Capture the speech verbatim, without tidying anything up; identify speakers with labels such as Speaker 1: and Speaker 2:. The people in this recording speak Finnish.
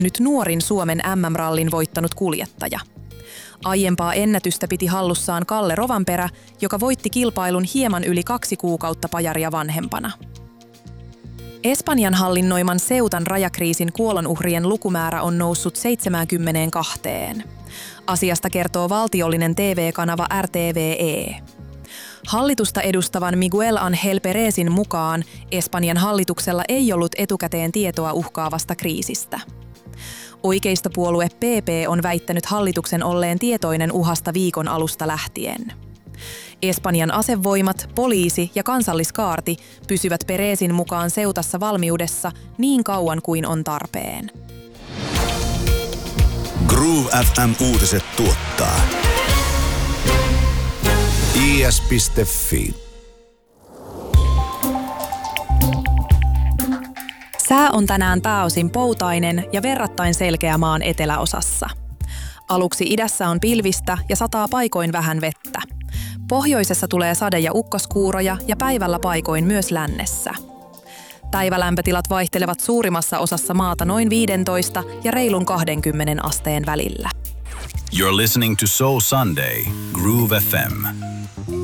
Speaker 1: nyt nuorin Suomen äm äm-rallin voittanut kuljettaja. Aiempaa ennätystä piti hallussaan Kalle Rovanperä, joka voitti kilpailun hieman yli kaksi kuukautta pajaria vanhempana. Espanjan hallinnoiman Ceutan rajakriisin kuolonuhrien lukumäärä on noussut seitsemäänkymmeneenkahteen. Asiasta kertoo valtiollinen T V-kanava R T V E. Hallitusta edustavan Miguel Ángel Pérezin mukaan Espanjan hallituksella ei ollut etukäteen tietoa uhkaavasta kriisistä. Oikeistopuolue P P on väittänyt hallituksen olleen tietoinen uhasta viikon alusta lähtien. Espanjan asevoimat, poliisi ja kansalliskaarti pysyvät Pérezin mukaan Ceutassa valmiudessa niin kauan kuin on tarpeen.
Speaker 2: Groove F M-uutiset tuottaa I S piste Fi.
Speaker 1: Sää on tänään pääosin poutainen ja verrattain selkeä maan eteläosassa. Aluksi idässä on pilvistä ja sataa paikoin vähän vettä. Pohjoisessa tulee sade- ja ukkoskuuroja ja päivällä paikoin myös lännessä. Päivälämpötilat vaihtelevat suurimmassa osassa maata noin viisitoista ja reilun kaksikymmentä asteen välillä.
Speaker 2: You're listening to Soul Sunday, Groove F M.